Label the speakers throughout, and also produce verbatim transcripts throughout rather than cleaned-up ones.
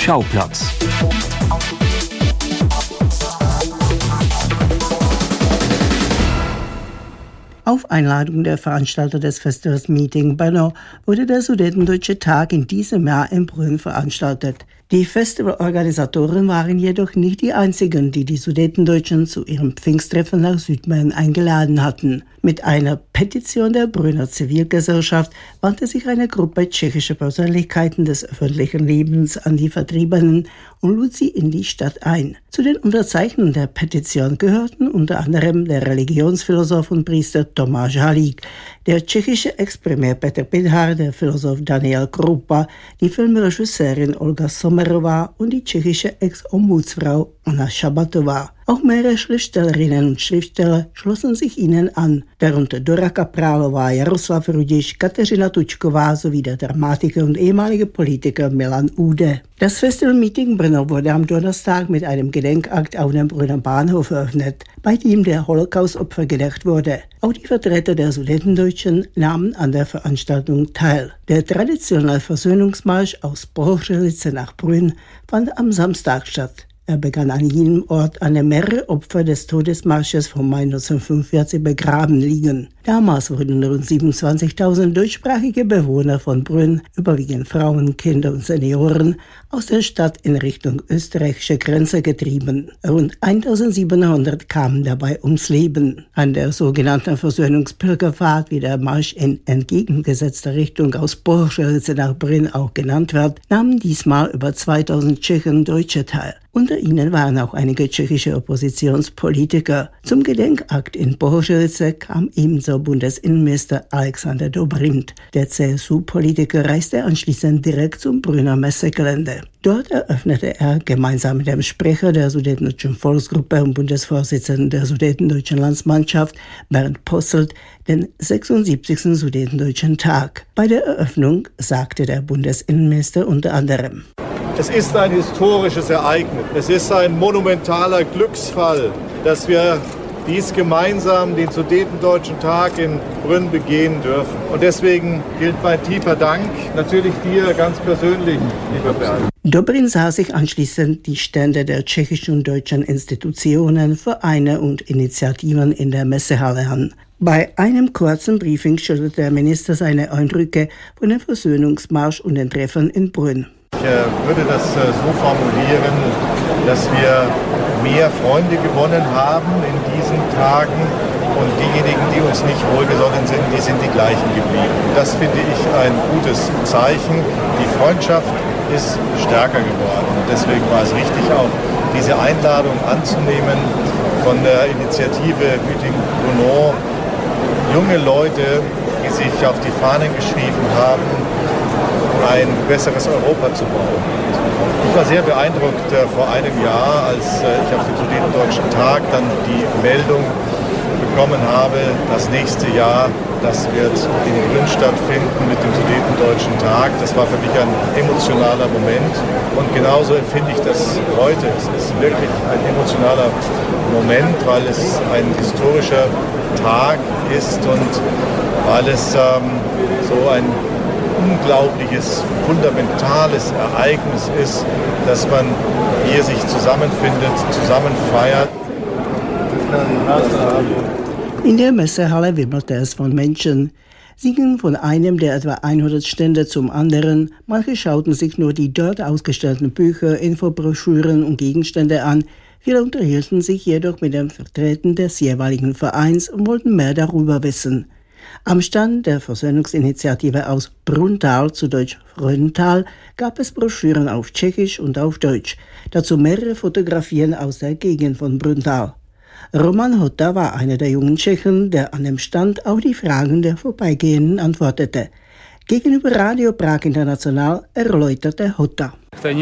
Speaker 1: Schauplatz.
Speaker 2: Auf Einladung der Veranstalter des Festivals Meeting Brenno wurde der Sudetendeutsche Tag in diesem Jahr in Brünn veranstaltet. Die Festivalorganisatoren waren jedoch nicht die einzigen, die die Sudetendeutschen zu ihrem Pfingsttreffen nach Südmähren eingeladen hatten. Mit einer Petition der Brünner Zivilgesellschaft wandte sich eine Gruppe tschechischer Persönlichkeiten des öffentlichen Lebens an die Vertriebenen und lud sie in die Stadt ein. Zu den Unterzeichnern der Petition gehörten unter anderem der Religionsphilosoph und Priester Tomáš Halík, der tschechische Ex-Premier Petr Pithar, der Philosoph Daniel Kroupa, die Filmregisseurin Olga Sommerová und die tschechische Ex-Ombudsfrau Anna Šabatová. Auch mehrere Schriftstellerinnen und Schriftsteller schlossen sich ihnen an, darunter Dora Kaprálová, Jaroslav Rudiš, Kateřina Tučková sowie der Dramatiker und ehemalige Politiker Milan Ude. Das Festival Meeting Brno wurde am Donnerstag mit einem Gedenkakt auf dem Brünner Bahnhof eröffnet, bei dem der Holocaust-Opfer gedacht wurde. Auch die Vertreter der Sudetendeutschen nahmen an der Veranstaltung teil. Der traditionelle Versöhnungsmarsch aus Bohorice nach Brünn fand am Samstag statt. Er begann an jenem Ort, an dem mehrere Opfer des Todesmarsches vom Mai neunzehnhundertfünfundvierzig begraben liegen. Damals wurden rund siebenundzwanzigtausend deutschsprachige Bewohner von Brünn, überwiegend Frauen, Kinder und Senioren, aus der Stadt in Richtung österreichische Grenze getrieben. Rund eintausendsiebenhundert kamen dabei ums Leben. An der sogenannten Versöhnungspilgerfahrt, wie der Marsch in entgegengesetzter Richtung aus Bohorice nach Brünn auch genannt wird, nahmen diesmal über zweitausend Tschechen Deutsche teil. Unter ihnen waren auch einige tschechische Oppositionspolitiker. Zum Gedenkakt in Bohorice kam ebenso Bundesinnenminister Alexander Dobrindt. Der C S U-Politiker reiste anschließend direkt zum Brünner Messegelände. Dort eröffnete er gemeinsam mit dem Sprecher der Sudetendeutschen Volksgruppe und Bundesvorsitzenden der Sudetendeutschen Landsmannschaft, Bernd Posselt, den sechsundsiebzigsten Sudetendeutschen Tag. Bei der Eröffnung sagte der Bundesinnenminister unter anderem:
Speaker 3: Es ist ein historisches Ereignis. Es ist ein monumentaler Glücksfall, dass wir dies gemeinsam, den Sudetendeutschen Tag in Brünn, begehen dürfen. Und deswegen gilt mein tiefer Dank natürlich dir ganz persönlich, lieber Bernd.
Speaker 2: Dobrindt sah sich anschließend die Stände der tschechischen und deutschen Institutionen, Vereine und Initiativen in der Messehalle an. Bei einem kurzen Briefing schilderte der Minister seine Eindrücke von dem Versöhnungsmarsch und den Treffen in Brünn.
Speaker 3: Ich äh, würde das äh, so formulieren, dass wir mehr Freunde gewonnen haben in diesen Tagen und diejenigen, die uns nicht wohlgesonnen sind, die sind die gleichen geblieben. Das finde ich ein gutes Zeichen. Die Freundschaft ist stärker geworden und deswegen war es richtig, auch diese Einladung anzunehmen von der Initiative Meeting Brenno. Junge Leute, die sich auf die Fahnen geschrieben haben, ein besseres Europa zu bauen. Ich war sehr beeindruckt äh, vor einem Jahr, als äh, ich auf dem Sudetendeutschen Tag dann die Meldung bekommen habe, das nächste Jahr, das wird in Brünn stattfinden mit dem Sudetendeutschen Tag. Das war für mich ein emotionaler Moment und genauso empfinde ich das heute. Es ist wirklich ein emotionaler Moment, weil es ein historischer Tag ist und weil es ähm, so ein unglaubliches, fundamentales Ereignis ist, dass man hier sich zusammenfindet, zusammen feiert.
Speaker 2: In der Messehalle wimmelte es von Menschen. Sie gingen von einem der etwa hundert Stände zum anderen. Manche schauten sich nur die dort ausgestellten Bücher, Infobroschüren und Gegenstände an. Viele unterhielten sich jedoch mit den Vertretern des jeweiligen Vereins und wollten mehr darüber wissen. Am Stand der Versöhnungsinitiative aus Brunntal, zu Deutsch Fröntal, gab es Broschüren auf Tschechisch und auf Deutsch. Dazu mehrere Fotografien aus der Gegend von Brunntal. Roman Hotta war einer der jungen Tschechen, der an dem Stand auf die Fragen der Vorbeigehenden antwortete. Gegenüber Radio Prag International erläuterte Hotta.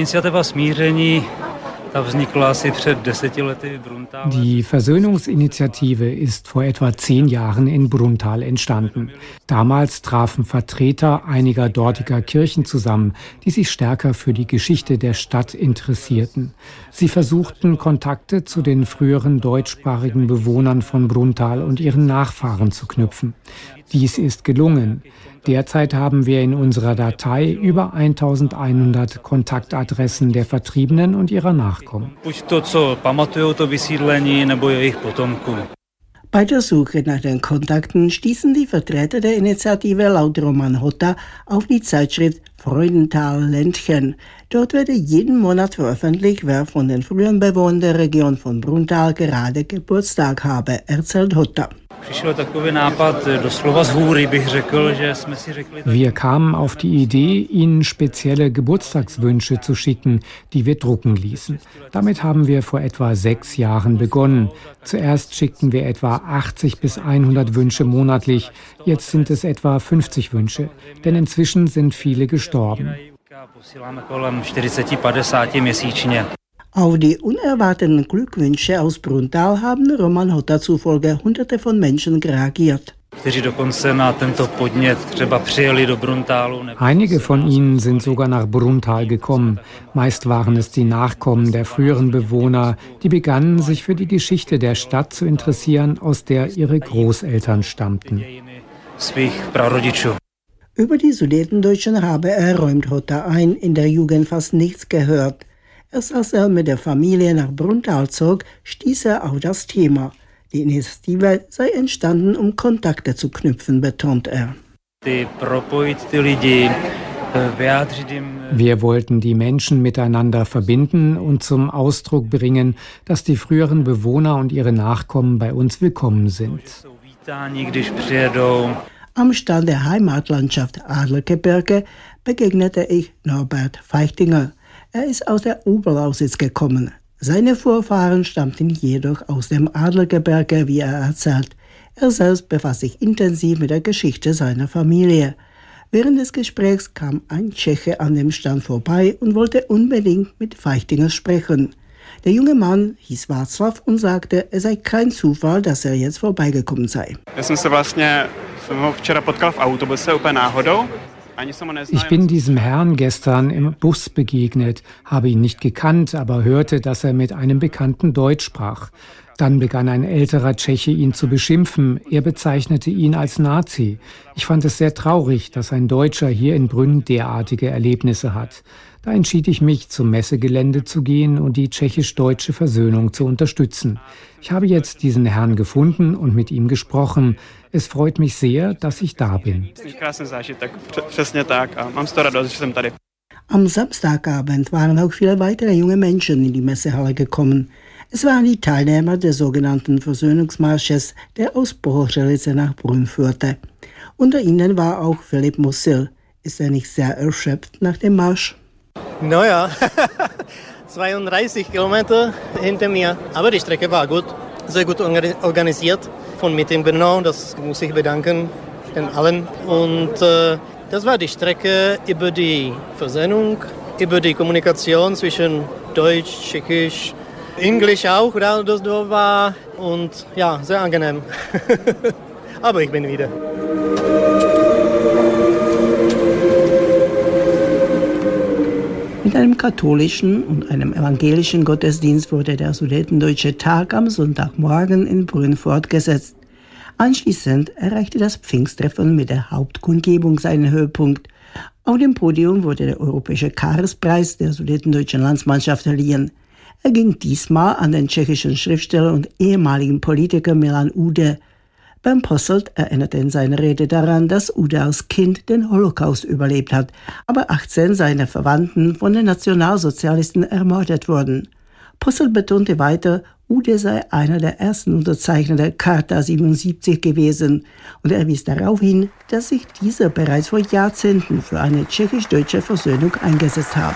Speaker 4: Die Versöhnungsinitiative ist vor etwa zehn Jahren in Brunntal entstanden. Damals trafen Vertreter einiger dortiger Kirchen zusammen, die sich stärker für die Geschichte der Stadt interessierten. Sie versuchten, Kontakte zu den früheren deutschsprachigen Bewohnern von Brunntal und ihren Nachfahren zu knüpfen. Dies ist gelungen. Derzeit haben wir in unserer Datei über eintausendeinhundert Kontaktadressen der Vertriebenen und ihrer Nachkommen.
Speaker 2: Bei der Suche nach den Kontakten stießen die Vertreter der Initiative laut Roman Hotta auf die Zeitschrift Freudenthal-Ländchen. Dort werde jeden Monat veröffentlicht, wer von den früheren Bewohnern der Region von Brunnthal gerade Geburtstag habe, erzählt Hotta.
Speaker 4: Wir kamen auf die Idee, Ihnen spezielle Geburtstagswünsche zu schicken, die wir drucken ließen. Damit haben wir vor etwa sechs Jahren begonnen. Zuerst schickten wir etwa achtzig bis hundert Wünsche monatlich. Jetzt sind es etwa fünfzig Wünsche, denn inzwischen sind viele gestorben.
Speaker 2: Auf die unerwarteten Glückwünsche aus Brunnthal haben Roman Hotta zufolge Hunderte von Menschen reagiert.
Speaker 4: Einige von ihnen sind sogar nach Brunnthal gekommen. Meist waren es die Nachkommen der früheren Bewohner, die begannen, sich für die Geschichte der Stadt zu interessieren, aus der ihre Großeltern stammten.
Speaker 2: Über die Sudetendeutschen habe er, räumt Hotta ein, in der Jugend fast nichts gehört. Erst als er mit der Familie nach Brunnthal zog, stieß er auf das Thema. Die Initiative sei entstanden, um Kontakte zu knüpfen, betont er.
Speaker 4: Wir wollten die Menschen miteinander verbinden und zum Ausdruck bringen, dass die früheren Bewohner und ihre Nachkommen bei uns willkommen sind.
Speaker 2: Am Stand der Heimatlandschaft Adlergebirge begegnete ich Norbert Feichtinger. Er ist aus der Oberlausitz gekommen. Seine Vorfahren stammten jedoch aus dem Adlergebirge, wie er erzählt. Er selbst befasst sich intensiv mit der Geschichte seiner Familie. Während des Gesprächs kam ein Tscheche an dem Stand vorbei und wollte unbedingt mit Feichtinger sprechen. Der junge Mann hieß Václav und sagte, es sei kein Zufall, dass er jetzt vorbeigekommen sei.
Speaker 4: Ich bin diesem Herrn gestern im Bus begegnet, habe ihn nicht gekannt, aber hörte, dass er mit einem Bekannten Deutsch sprach. Dann begann ein älterer Tscheche ihn zu beschimpfen. Er bezeichnete ihn als Nazi. Ich fand es sehr traurig, dass ein Deutscher hier in Brünn derartige Erlebnisse hat. Da entschied ich mich, zum Messegelände zu gehen und die tschechisch-deutsche Versöhnung zu unterstützen. Ich habe jetzt diesen Herrn gefunden und mit ihm gesprochen. Es freut mich sehr, dass ich da bin.
Speaker 2: Am Samstagabend waren auch viele weitere junge Menschen in die Messehalle gekommen. Es waren die Teilnehmer des sogenannten Versöhnungsmarsches, der aus Bohorelice nach Brünn führte. Unter ihnen war auch Philipp Musil. Ist er nicht sehr erschöpft nach dem Marsch?
Speaker 1: Naja, zweiunddreißig Kilometer hinter mir. Aber die Strecke war gut, sehr gut organisiert von Meeting Brno. Das muss ich bedanken den allen. Und äh, das war die Strecke über die Versöhnung, über die Kommunikation zwischen Deutsch, Tschechisch, Englisch auch, das war und ja, sehr angenehm. Aber ich bin wieder.
Speaker 2: Mit einem katholischen und einem evangelischen Gottesdienst wurde der Sudetendeutsche Tag am Sonntagmorgen in Brünn fortgesetzt. Anschließend erreichte das Pfingsttreffen mit der Hauptkundgebung seinen Höhepunkt. Auf dem Podium wurde der Europäische Karlspreis der Sudetendeutschen Landsmannschaft verliehen. Er ging diesmal an den tschechischen Schriftsteller und ehemaligen Politiker Milan Ude. Bernd Posselt erinnerte in seiner Rede daran, dass Ude als Kind den Holocaust überlebt hat, aber achtzehn seiner Verwandten von den Nationalsozialisten ermordet wurden. Posselt betonte weiter, Ude sei einer der ersten Unterzeichner der Charta siebenundsiebzig gewesen und er wies darauf hin, dass sich dieser bereits vor Jahrzehnten für eine tschechisch-deutsche Versöhnung eingesetzt habe.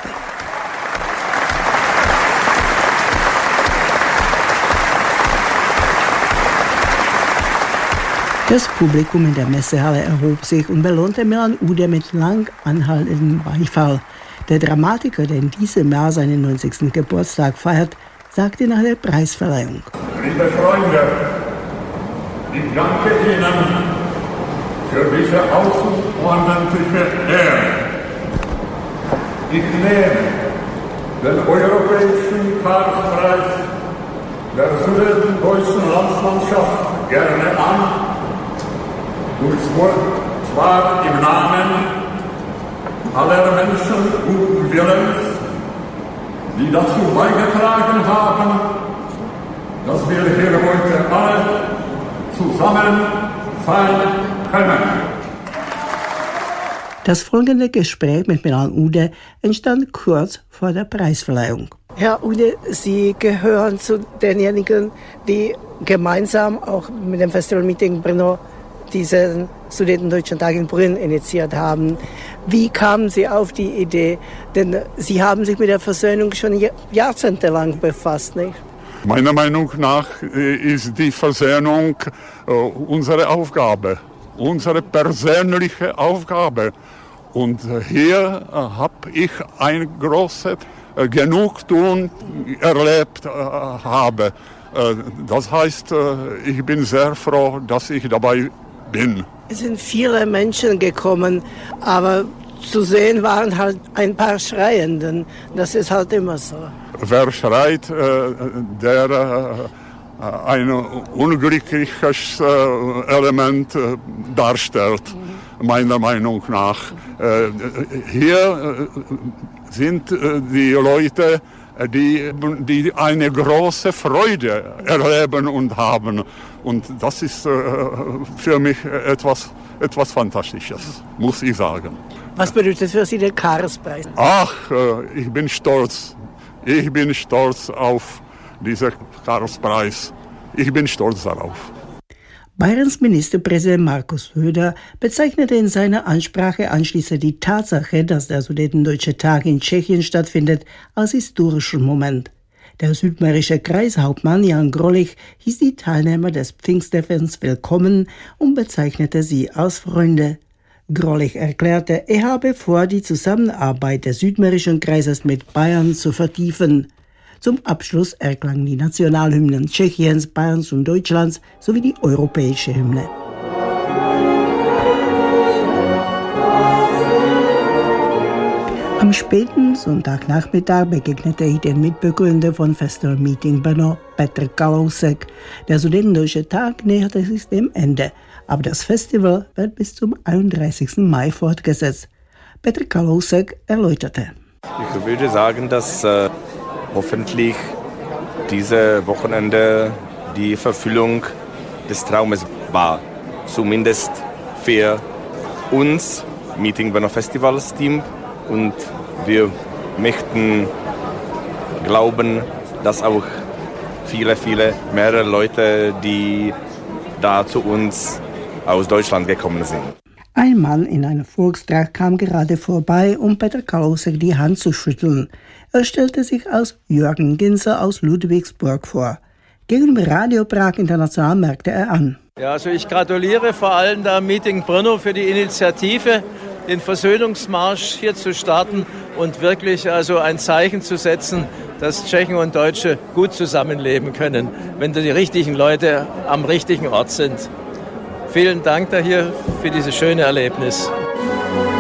Speaker 2: Das Publikum in der Messehalle erhob sich und belohnte Milan Ude mit lang anhaltendem Beifall. Der Dramatiker, der in diesem Jahr seinen neunzigsten Geburtstag feiert, sagte nach der Preisverleihung:
Speaker 5: Liebe Freunde, ich danke Ihnen für diese außerordentliche Ehre. Ich nehme den Europäischen Karlspreis der Sudetendeutschen Landsmannschaft gerne an. Und es zwar im Namen aller Menschen guten Willens, die dazu beigetragen haben, dass wir hier heute alle zusammen sein können.
Speaker 2: Das folgende Gespräch mit Milan Ude entstand kurz vor der Preisverleihung. Herr Ude, Sie gehören zu denjenigen, die gemeinsam auch mit dem Festival Meeting Brno diesen Sudetendeutschen Tag in Brünn initiiert haben. Wie kamen Sie auf die Idee? Denn Sie haben sich mit der Versöhnung schon jahrzehntelang befasst, nicht?
Speaker 5: Meiner Meinung nach ist die Versöhnung unsere Aufgabe, unsere persönliche Aufgabe. Und hier habe ich ein großes Genugtuung erlebt habe. Das heißt, ich bin sehr froh, dass ich dabei bin.
Speaker 2: Es sind viele Menschen gekommen, aber zu sehen waren halt ein paar Schreienden. Das ist halt immer so.
Speaker 5: Wer schreit, der ein unglückliches Element darstellt, meiner Meinung nach. Hier sind die Leute, die, die eine große Freude erleben und haben. Und das ist für mich etwas, etwas Fantastisches, muss ich sagen.
Speaker 2: Was bedeutet für Sie der Karlspreis?
Speaker 5: Ach, ich bin stolz. Ich bin stolz auf diesen Karlspreis. Ich bin stolz darauf.
Speaker 2: Bayerns Ministerpräsident Markus Söder bezeichnete in seiner Ansprache anschließend die Tatsache, dass der Sudetendeutsche Tag in Tschechien stattfindet, als historischen Moment. Der südmährische Kreishauptmann Jan Grolich hieß die Teilnehmer des Pfingstevents willkommen und bezeichnete sie als Freunde. Grolich erklärte, er habe vor, die Zusammenarbeit des südmährischen Kreises mit Bayern zu vertiefen. Zum Abschluss erklangen die Nationalhymnen Tschechiens, Bayerns und Deutschlands sowie die europäische Hymne. Am späten Sonntagnachmittag begegnete ich den Mitbegründer von Festival Meeting Brno, Petr Kalousek. Der Sudetendeutsche Tag näherte sich dem Ende, aber das Festival wird bis zum einunddreißigsten Mai fortgesetzt. Petr Kalousek erläuterte.
Speaker 6: Ich würde sagen, dass äh, hoffentlich dieses Wochenende die Verfüllung des Traumes war. Zumindest für uns, Meeting Brno Festivals Team. Und wir möchten glauben, dass auch viele, viele mehrere Leute, die da zu uns aus Deutschland gekommen sind.
Speaker 2: Ein Mann in einer Volkstracht kam gerade vorbei, um Petr Kalousek die Hand zu schütteln. Er stellte sich als Jürgen Ginzer aus Ludwigsburg vor. Gegenüber Radio Prag International merkte er an.
Speaker 7: Ja, also ich gratuliere vor allem der Meeting Brno für die Initiative, den Versöhnungsmarsch hier zu starten und wirklich also ein Zeichen zu setzen, dass Tschechen und Deutsche gut zusammenleben können, wenn die richtigen Leute am richtigen Ort sind. Vielen Dank dafür für dieses schöne Erlebnis.